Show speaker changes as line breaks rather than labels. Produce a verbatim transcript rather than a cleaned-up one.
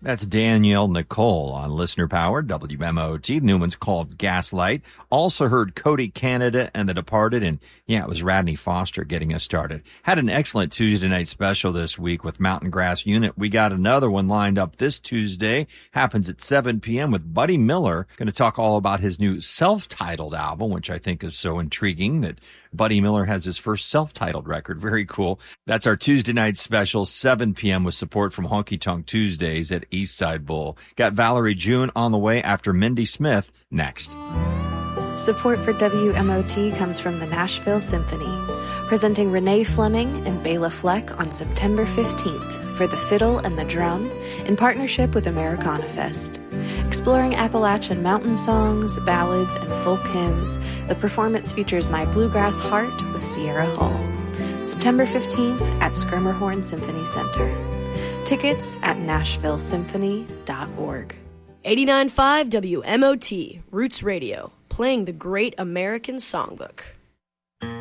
That's Danielle Nicole on Listener Power, W M O T. The new one's called Gaslight. Also heard Cody Canada and The Departed, and yeah, it was Radney Foster getting us started. Had an excellent Tuesday night special this week with Mountain Grass Unit. We got another one lined up this Tuesday. Happens at seven p.m. with Buddy Miller. Going to talk all about his new self-titled album, which I think is so intriguing that Buddy Miller has his first self-titled record. Very cool. That's our Tuesday night special, seven p.m. with support from Honky Tonk Tuesdays at Eastside Bowl. Got Valerie June on the way after Mindy Smith next.
Support for W M O T comes from the Nashville Symphony, presenting Renee Fleming and Bela Fleck on September fifteenth for the fiddle and the drum in partnership with Americana Fest. Exploring Appalachian mountain songs, ballads, and folk hymns, the performance features My Bluegrass Heart with Sierra Hull. September fifteenth at Schermerhorn Symphony Center. Tickets at nashville symphony dot org.
eighty-nine point five W M O T, Roots Radio, playing the great American songbook.